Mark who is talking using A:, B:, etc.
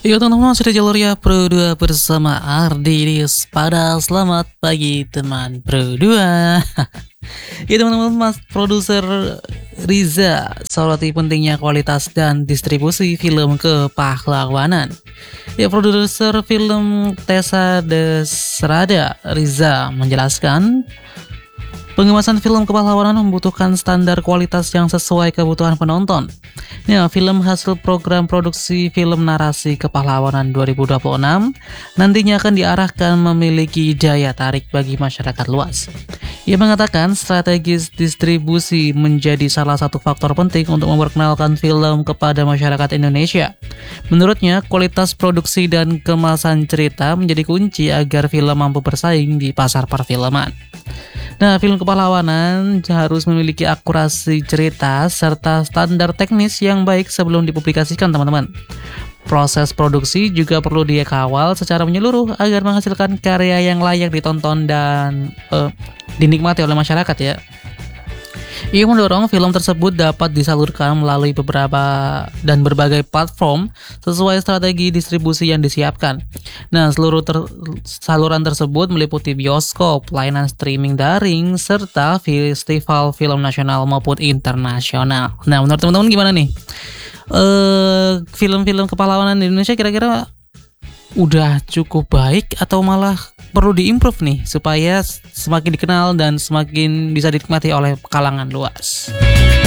A: Yo teman-teman, sudah jalur ya Pro 2 bersama Ardi pada selamat pagi teman Pro 2. Ya teman-teman, Mas produser Riza soroti pentingnya kualitas dan distribusi film kepahlawanan. Ya, produser film Tessa Desrada Riza menjelaskan pengemasan film kepahlawanan membutuhkan standar kualitas yang sesuai kebutuhan penonton. Ya, film hasil program produksi film narasi kepahlawanan 2026 nantinya akan diarahkan memiliki daya tarik bagi masyarakat luas. Ia mengatakan strategis distribusi menjadi salah satu faktor penting untuk memperkenalkan film kepada masyarakat Indonesia. Menurutnya, kualitas produksi dan kemasan cerita menjadi kunci agar film mampu bersaing di pasar perfilman. Nah, film kepahlawanan harus memiliki akurasi cerita serta standar teknis yang baik sebelum dipublikasikan, teman-teman. Proses produksi juga perlu dikawal secara menyeluruh agar menghasilkan karya yang layak ditonton dan dinikmati oleh masyarakat ya. Ia mendorong film tersebut dapat disalurkan melalui berbagai platform sesuai strategi distribusi yang disiapkan. Nah, saluran tersebut meliputi bioskop, layanan streaming daring, serta festival film nasional maupun internasional. Nah, menurut teman-teman gimana nih? Film-film kepahlawanan di Indonesia kira-kira udah cukup baik atau malah perlu diimprove nih supaya semakin dikenal dan semakin bisa dinikmati oleh kalangan luas.